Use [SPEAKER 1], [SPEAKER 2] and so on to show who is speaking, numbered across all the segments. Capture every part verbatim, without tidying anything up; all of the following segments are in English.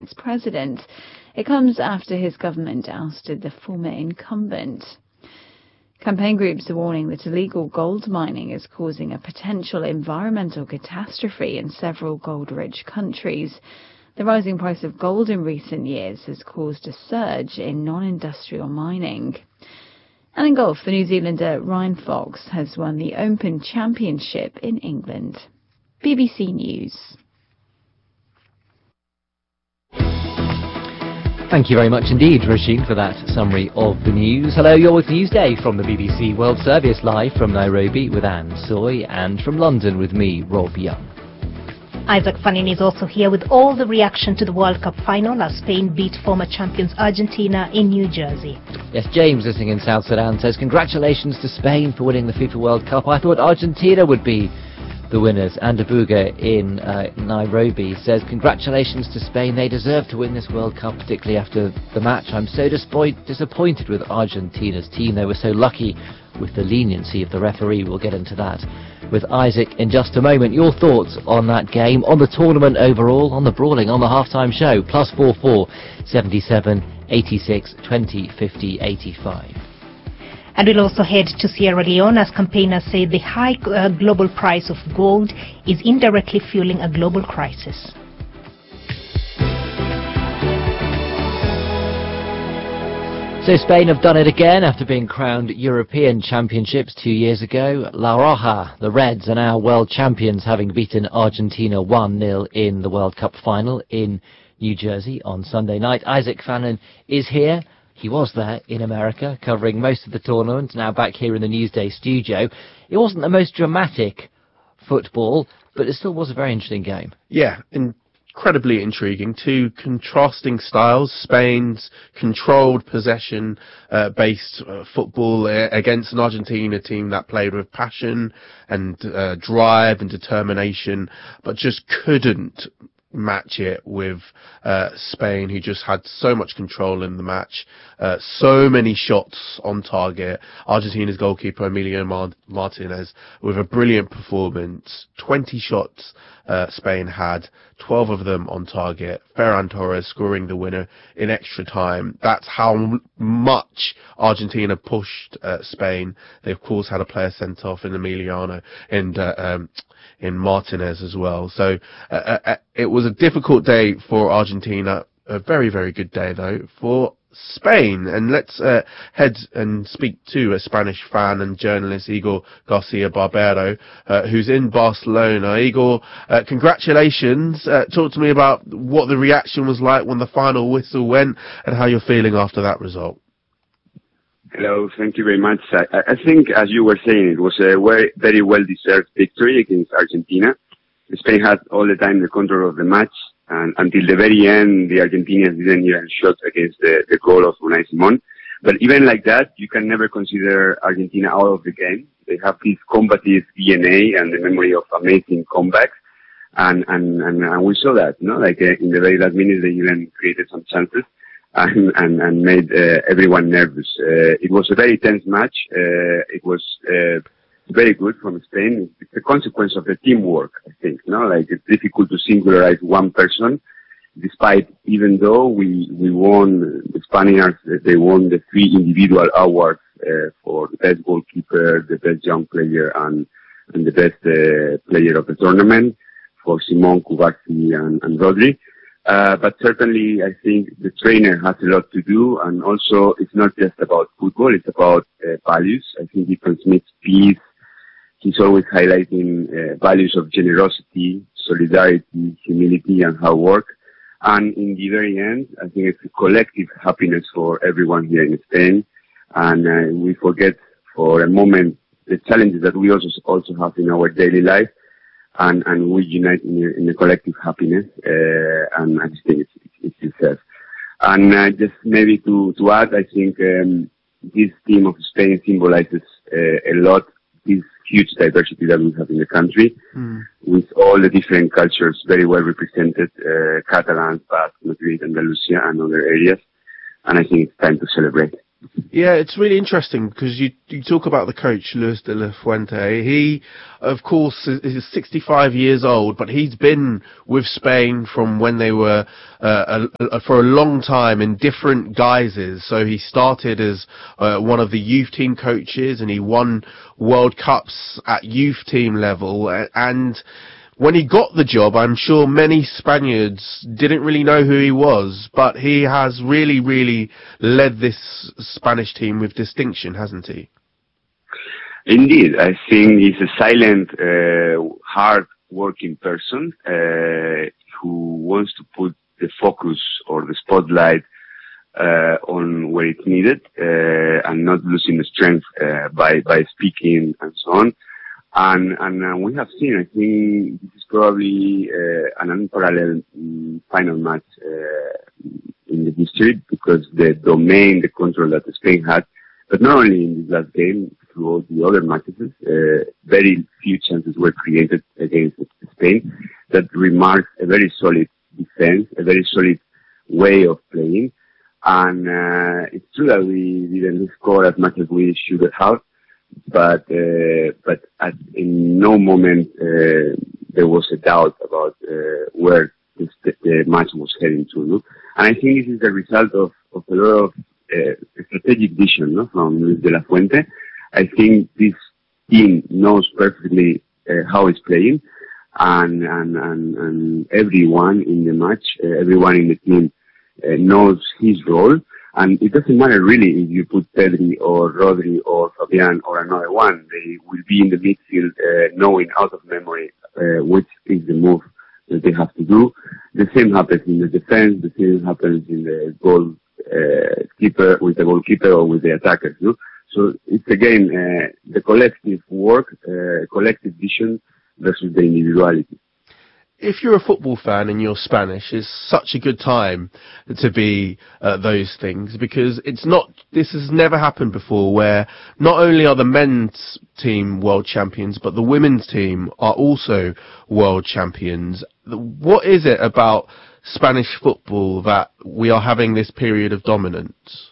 [SPEAKER 1] next president. It comes after his government ousted the former incumbent. Campaign groups are warning that illegal gold mining is causing a potential environmental catastrophe in several gold-rich countries. The rising price of gold in recent years has caused a surge in non-industrial mining. And in golf, the New Zealander Ryan Fox has won the Open Championship in England. B B C News.
[SPEAKER 2] Thank you very much indeed, Roisin, for that summary of the news. Hello, you're with Newsday from the B B C World Service, live from Nairobi with Anne Soy, and from London with me, Rob Young.
[SPEAKER 3] Isaac Fannin is also here with all the reaction to the World Cup final as Spain beat former champions Argentina in New Jersey.
[SPEAKER 2] Yes, James, listening in South Sudan, says congratulations to Spain for winning the FIFA World Cup. I thought Argentina would be the winners. And Abuga in uh, Nairobi says congratulations to Spain. They deserve to win this World Cup, particularly after the match. I'm so disappoint- disappointed with Argentina's team. They were so lucky with the leniency of the referee. We'll get into that with Isaac in just a moment. Your thoughts on that game, on the tournament overall, on the brawling, on the halftime show. Plus four four seventy-seven eighty-six twenty fifty eighty-five.
[SPEAKER 3] And we'll also head to Sierra Leone as campaigners say the high uh, global price of gold is indirectly fueling a global crisis.
[SPEAKER 2] So Spain have done it again after being crowned European championships two years ago. La Roja, the Reds, are now world champions, having beaten Argentina one nil in the World Cup final in New Jersey on Sunday night. Isaac Fannin is here. He was there in America, covering most of the tournament, now back here in the Newsday studio. It wasn't the most dramatic football, but it still was a very interesting game.
[SPEAKER 4] Yeah, incredibly intriguing. Two contrasting styles. Spain's controlled possession-based uh, uh, football uh, against an Argentina team that played with passion and uh, drive and determination, but just couldn't match it with uh, Spain, who just had so much control in the match, uh, so many shots on target. Argentina's goalkeeper Emilio Mar- Martinez with a brilliant performance. twenty shots uh, Spain had, twelve of them on target. Ferran Torres scoring the winner in extra time. That's how m- much Argentina pushed uh, Spain. They of course had a player sent off in Emiliano and uh, um, in Martinez as well. So uh, uh, it was a difficult day for Argentina. A very, very good day, though, for Spain. And let's uh, head and speak to a Spanish fan and journalist, Igor Garcia Barbero, uh, who's in Barcelona. Igor, uh, congratulations. Uh, talk to me about what the reaction was like when the final whistle went and how you're feeling after that result.
[SPEAKER 5] Hello, thank you very much. I, I think, as you were saying, it was a very, very well-deserved victory against Argentina. Spain had all the time the control of the match, and until the very end, the Argentinians didn't even shot against the, the goal of Unai Simón. But even like that, you can never consider Argentina out of the game. They have this combative D N A and the memory of amazing comebacks, and and and, and we saw that, you know, like uh, in the very last minute, they even created some chances. And, and, and made uh, everyone nervous. Uh, it was a very tense match. Uh, it was uh, very good from Spain. It's a consequence of the teamwork, I think. You know, like it's difficult to singularize one person, despite even though we we won, the Spaniards, they won the three individual awards uh, for the best goalkeeper, the best young player, and and the best uh, player of the tournament for Simón, Cubarsí, and, and Rodri. Uh, but certainly, I think the trainer has a lot to do, and also it's not just about football; it's about uh, values. I think he transmits peace. He's always highlighting uh, values of generosity, solidarity, humility, and hard work. And in the very end, I think it's a collective happiness for everyone here in Spain. And uh, we forget for a moment the challenges that we also also have in our daily life. And, and we unite in a, in a collective happiness, uh, and I just think it's, it's, it's success. And uh, just maybe to, to add, I think um, this team of Spain symbolizes uh, a lot this huge diversity that we have in the country, mm. with all the different cultures very well represented, uh, Catalans, Basque, Madrid, Andalusia, and other areas. And I think it's time to celebrate.
[SPEAKER 4] Yeah, it's really interesting because you you talk about the coach, Luis de la Fuente. He, of course, is, is sixty-five years old, but he's been with Spain from when they were uh, a, a, for a long time in different guises. So he started as uh, one of the youth team coaches, and he won World Cups at youth team level. And when he got the job, I'm sure many Spaniards didn't really know who he was, but he has really, really led this Spanish team with distinction, hasn't he?
[SPEAKER 5] Indeed, I think he's a silent, uh, hard-working person uh, who wants to put the focus or the spotlight uh, on where it's needed uh, and not losing the strength uh, by by speaking and so on. And, and uh, we have seen, I think this is probably uh, an unparalleled um, final match uh, in the history because the domain, the control that Spain had, but not only in this last game, throughout the other matches, uh, very few chances were created against Spain that remarks a very solid defense, a very solid way of playing. And uh, it's true that we didn't score as much as we should have. But uh, but at in no moment uh, there was a doubt about uh, where this, the, the match was heading to. No? And I think this is the result of, of a lot of uh, strategic vision, no? From Luis de la Fuente. I think this team knows perfectly uh, how it's playing, and, and and and everyone in the match, uh, everyone in the team uh, knows his role. And it doesn't matter really if you put Pedri or Rodri or Fabian or another one. They will be in the midfield uh, knowing out of memory uh, which is the move that they have to do. The same happens in the defense. The same happens in the goal uh, keeper, with the goalkeeper or with the attackers. No? So it's again uh, the collective work, uh, collective vision versus the individuality.
[SPEAKER 4] If you're a football fan and you're Spanish, it's such a good time to be uh, those things because it's not, this has never happened before where not only are the men's team world champions, but the women's team are also world champions. What is it about Spanish football that we are having this period of dominance?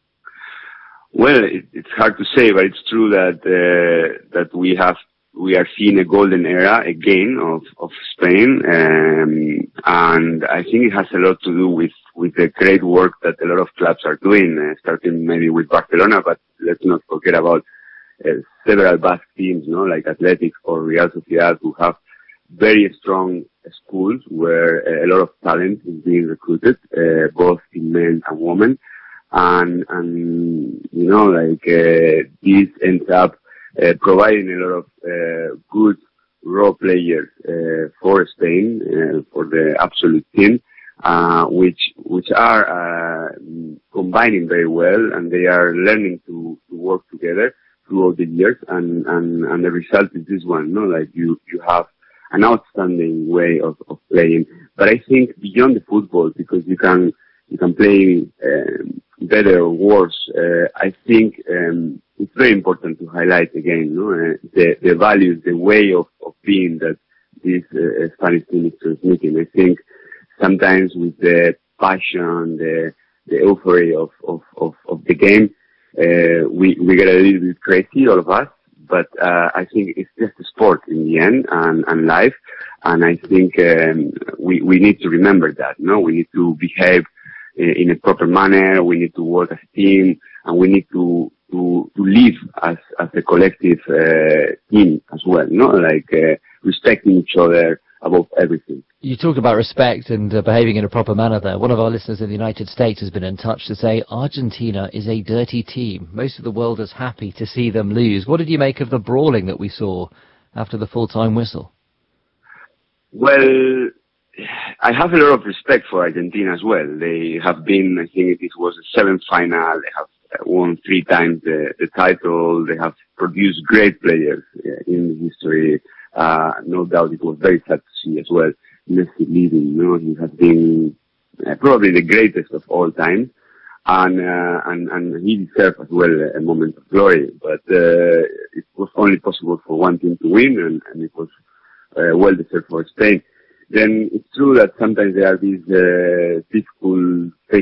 [SPEAKER 5] Well, it, it's hard to say, but it's true that uh, that we have we are seeing a golden era again of, of Spain, um, and I think it has a lot to do with, with the great work that a lot of clubs are doing, uh, starting maybe with Barcelona, but let's not forget about uh, several Basque teams, you know, like Athletic or Real Sociedad, who have very strong schools where a lot of talent is being recruited, uh, both in men and women, and, and, you know, like, uh, this ends up Uh, providing a lot of uh, good raw players uh, for Spain, uh, for the absolute team, uh, which which are uh, combining very well, and they are learning to, to work together throughout the years, and, and, and the result is this one, no? Like you, you have an outstanding way of, of playing. But I think beyond the football, because you can you can play um, better or worse, uh, I think um, it's very important to highlight again, no, uh, the, the values, the way of, of being that this uh, Spanish team is transmitting. I think sometimes with the passion, the, the euphoria of, of, of, of the game, uh, we, we get a little bit crazy, all of us, but uh, I think it's just a sport in the end and, and life, and I think um, we, we need to remember that, no? We need to behave in a proper manner, we need to work as a team, and we need to to to live as as a collective uh, team as well, no? Like uh, respecting each other above everything.
[SPEAKER 2] You talked about respect and uh, behaving in a proper manner there. One of our listeners in the United States has been in touch to say Argentina is a dirty team. Most of the world is happy to see them lose. What did you make of the brawling that we saw after the full-time whistle?
[SPEAKER 5] Well, I have a lot of respect for Argentina as well. They have been, I think this was a seventh final. They have won three times the, the title. They have produced great players uh, in history. Uh, no doubt it was very sad to see as well. Messi leading, you know, he has been uh, probably the greatest of all time. And, uh, and, and he deserved as well a moment of glory. But, uh, it was only possible for one team to win, and, and it was uh, well deserved for Spain. Then it's true that sometimes there are these uh, difficult phases of the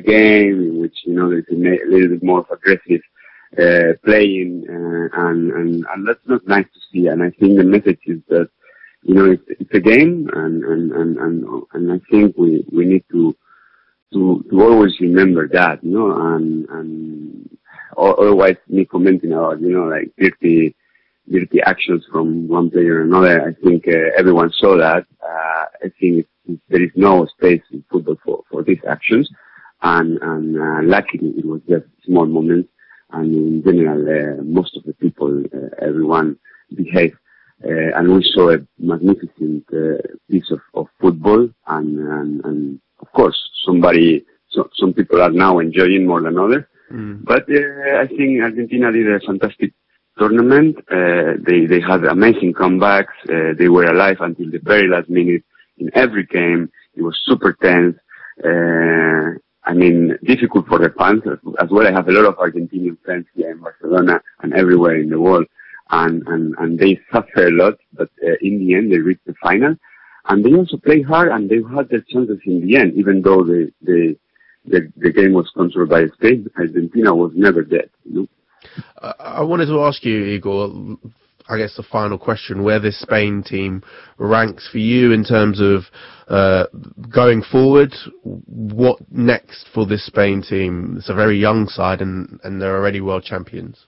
[SPEAKER 5] game, in which, you know, there's a, a little bit more of aggressive uh, playing, uh, and, and, and that's not nice to see. And I think the message is that, you know, it's, it's a game, and, and, and, and, and I think we, we need to, to, to always remember that, you know, and, and otherwise me commenting about, you know, like dirty, dirty actions from one player or another. I think uh, everyone saw that. Uh, I think it's, there is no space in football for, for these actions, and, and uh, luckily it was just small moments, and in general, uh, most of the people, uh, everyone behaved, uh, and we saw a magnificent uh, piece of, of football, and, and, and of course, somebody, so, some people are now enjoying more than others, mm. but uh, I think Argentina did a fantastic tournament. Uh, they, they had amazing comebacks. Uh, they were alive until the very last minute in every game. It was super tense. Uh, I mean, difficult for the fans as well. I have a lot of Argentinian friends here in Barcelona and everywhere in the world, and, and, and they suffer a lot, but uh, in the end they reached the final. And they also played hard, and they had their chances in the end, even though the, the, the, the game was controlled by Spain. Argentina was never dead, you know.
[SPEAKER 4] I wanted to ask you, Igor, I guess the final question, where this Spain team ranks for you in terms of uh, going forward. What next for this Spain team? It's a very young side, and, and they're already world champions.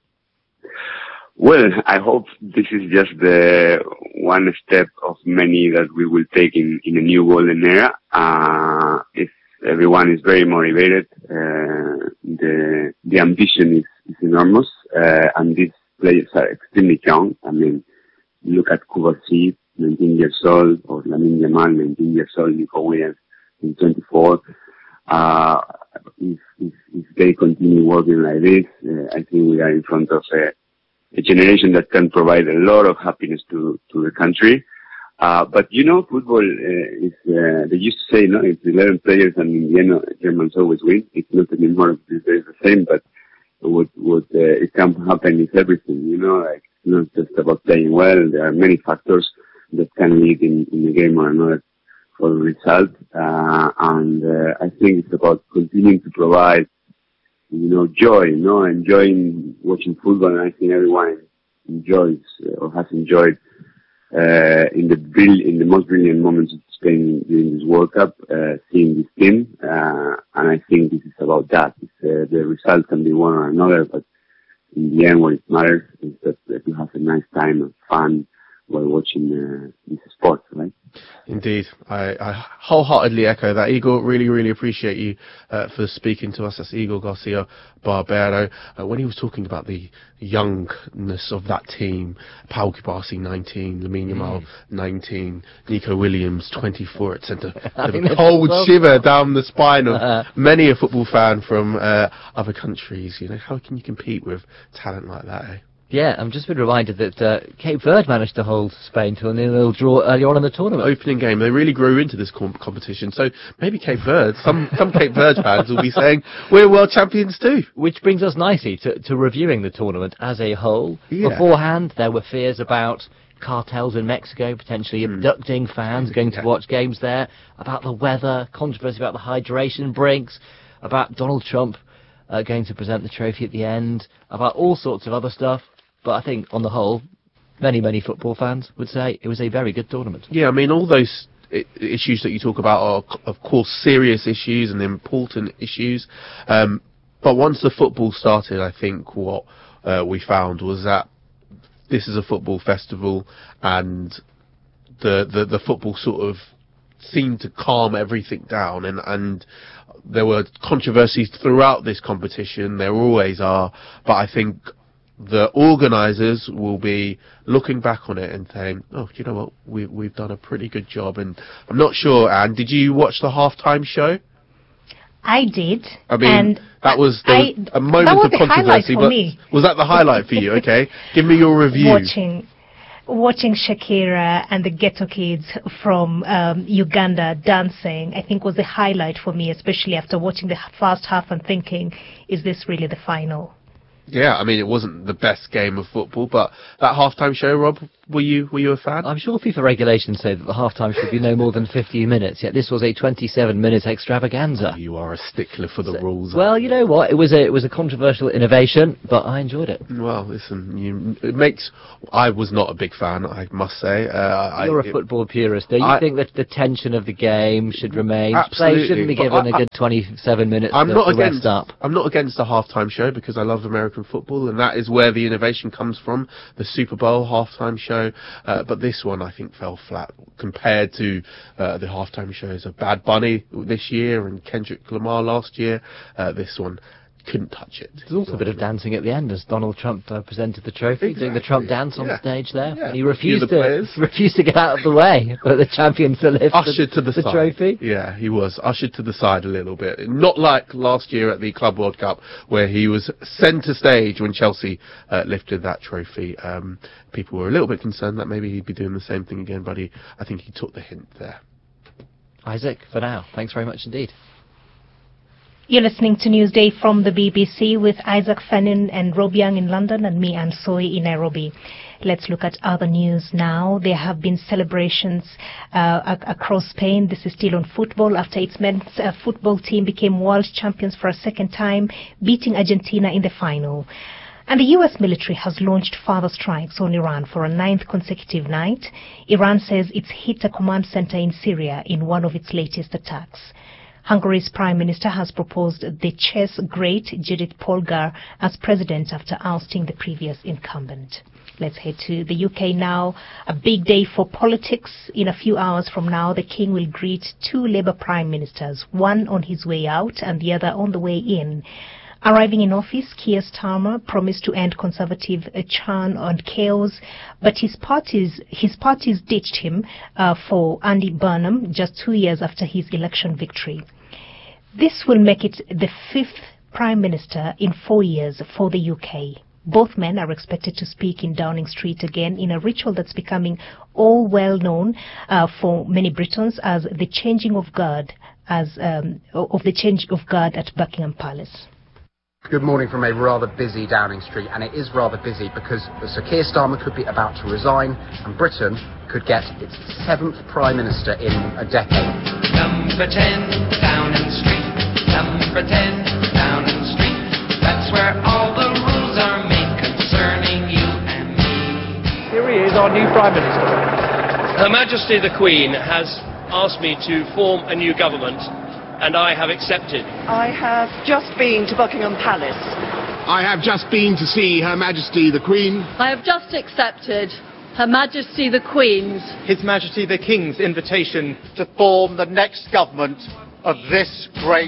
[SPEAKER 5] Well, I hope this is just the one step of many that we will take in, in a new golden era. Uh, if everyone is very motivated, uh, the the ambition is, is enormous, uh, and these players are extremely young. I mean, look at Kovacic, nineteen years old, or Lamine Yamal, nineteen years old, Nico Williams, in twenty-four. Uh, if, if, if they continue working like this, uh, I think we are in front of a, a generation that can provide a lot of happiness to, to the country. Uh, but you know, football uh, is, uh, they used to say, no, it's eleven players and in the end, Germans always win. It's not anymore these days the same, but what, what, uh, it can happen is everything, you know, like, it's not just about playing well. There are many factors that can lead in, in a game or another for the result. Uh, and, uh, I think it's about continuing to provide, you know, joy, you know, enjoying watching football, and I think everyone enjoys uh, or has enjoyed uh, in the brill- in the most brilliant moments of Spain during this World Cup, uh, seeing this team, uh, and I think this is about that. It's, uh, the result can be one or another, but in the end, what it matters is that, that you have a nice time and fun while watching uh, this sport, right?
[SPEAKER 4] Indeed. I, I wholeheartedly echo that. Igor, really, really appreciate you uh, for speaking to us. That's Igor Garcia Barbero. Uh, when he was talking about the youngness of that team, Pau Kubasi, nineteen, Lamine Yamal, mm. nineteen, Nico Williams, twenty-four, it sent a, a cold shiver down the spine of uh-huh. many a football fan from uh, other countries. You know, how can you compete with talent like that, eh?
[SPEAKER 2] Yeah, I'm just been reminded that uh, Cape Verde managed to hold Spain to a nil-nil draw earlier on in the tournament.
[SPEAKER 4] Opening game, they really grew into this com- competition. So maybe Cape Verde, some some Cape Verde fans will be saying we're world champions too.
[SPEAKER 2] Which brings us nicely to, to reviewing the tournament as a whole. Yeah. Beforehand, there were fears about cartels in Mexico potentially mm. abducting fans going to watch games there, about the weather, controversy about the hydration breaks, about Donald Trump uh, going to present the trophy at the end, about all sorts of other stuff. But I think, on the whole, many, many football fans would say it was a very good tournament.
[SPEAKER 4] Yeah, I mean, all those I- issues that you talk about are, of course, serious issues and important issues. Um, but once the football started, I think what uh, we found was that this is a football festival, and the, the, the football sort of seemed to calm everything down. And, and there were controversies throughout this competition. There always are. But I think the organisers will be looking back on it and saying, oh, you know what, we, we've done a pretty good job. And I'm not sure, Anne, did you watch the halftime show?
[SPEAKER 3] I did.
[SPEAKER 4] I mean,
[SPEAKER 3] and
[SPEAKER 4] that was, there
[SPEAKER 3] I,
[SPEAKER 4] was a moment
[SPEAKER 3] that was
[SPEAKER 4] of controversy.
[SPEAKER 3] For
[SPEAKER 4] but
[SPEAKER 3] me.
[SPEAKER 4] Was that the highlight for you? Okay, give me your review.
[SPEAKER 3] Watching, watching Shakira and the Ghetto Kids from um, Uganda dancing, I think was the highlight for me, especially after watching the first half and thinking, is this really the final?
[SPEAKER 4] Yeah, I mean, it wasn't the best game of football, but that halftime show, Rob, were you were you a fan?
[SPEAKER 2] I'm sure FIFA regulations say that the halftime should be no more than fifteen minutes, yet this was a twenty-seven minute extravaganza.
[SPEAKER 4] Oh, you are a stickler for the so, rules.
[SPEAKER 2] Well, you know what? It was a it was a controversial innovation, but I enjoyed it.
[SPEAKER 4] Well, listen, you, it makes... I was not a big fan, I must say. Uh,
[SPEAKER 2] You're
[SPEAKER 4] I,
[SPEAKER 2] a football purist. Do you
[SPEAKER 4] I,
[SPEAKER 2] think that the tension of the game should remain?
[SPEAKER 4] Absolutely.
[SPEAKER 2] Play shouldn't be given I, a good twenty-seven minutes
[SPEAKER 4] I'm
[SPEAKER 2] to,
[SPEAKER 4] not
[SPEAKER 2] to
[SPEAKER 4] against,
[SPEAKER 2] rest up.
[SPEAKER 4] I'm not against a halftime show because I love American football, and that is where the innovation comes from, the Super Bowl halftime show. Uh, but this one, I think, fell flat compared to uh, the halftime shows of Bad Bunny this year and Kendrick Lamar last year. Uh, this one couldn't touch it.
[SPEAKER 2] There's also a bit of dancing at the end as Donald Trump uh, presented the trophy,
[SPEAKER 4] exactly.
[SPEAKER 2] doing the Trump dance on
[SPEAKER 4] yeah.
[SPEAKER 2] the stage there.
[SPEAKER 4] Yeah.
[SPEAKER 2] And he refused
[SPEAKER 4] the
[SPEAKER 2] to refused to get out of the way, but the champion to lift
[SPEAKER 4] ushered
[SPEAKER 2] the,
[SPEAKER 4] to the,
[SPEAKER 2] the
[SPEAKER 4] side.
[SPEAKER 2] trophy.
[SPEAKER 4] Yeah, he was ushered to the side a little bit. Not like last year at the Club World Cup, where he was centre stage when Chelsea uh, lifted that trophy. Um, people were a little bit concerned that maybe he'd be doing the same thing again, but he, I think he took the hint there.
[SPEAKER 2] Isaac, for now, thanks very much indeed.
[SPEAKER 3] You're listening to Newsday from the B B C with Isaac Fennin and Rob Young in London and me, Anne Soy, in Nairobi. Let's look at other news now. There have been celebrations uh, across Spain. This is still on football after its men's uh, football team became world champions for a second time, beating Argentina in the final. And the U S military has launched further strikes on Iran for a ninth consecutive night. Iran says it's hit a command center in Syria in one of its latest attacks. Hungary's Prime Minister has proposed the chess great Judith Polgar as president after ousting the previous incumbent. Let's head to the U K now. A big day for politics. In a few hours from now, the King will greet two Labour Prime Ministers, one on his way out and the other on the way in. Arriving in office, Keir Starmer promised to end Conservative churn and chaos, but his parties his parties ditched him uh, for Andy Burnham just two years after his election victory. This will make it the fifth Prime Minister in four years for the U K. Both men are expected to speak in Downing Street again in a ritual that's becoming all well known uh, for many Britons as the changing of guard, as um, of the change of guard at Buckingham Palace.
[SPEAKER 6] Good morning from a rather busy Downing Street, and it is rather busy because Sir Keir Starmer could be about to resign and Britain could get its seventh Prime Minister in a decade.
[SPEAKER 7] Number ten, Downing Street. Number ten, Downing Street. That's where all the rules are made concerning you and me.
[SPEAKER 8] Here he is, our new Prime Minister.
[SPEAKER 9] Her Majesty the Queen has asked me to form a new government, and I have accepted.
[SPEAKER 10] I have just been to Buckingham Palace.
[SPEAKER 11] I have just been to see Her Majesty the Queen.
[SPEAKER 12] I have just accepted Her Majesty the Queen's,
[SPEAKER 8] His Majesty the King's invitation to form the next government of this great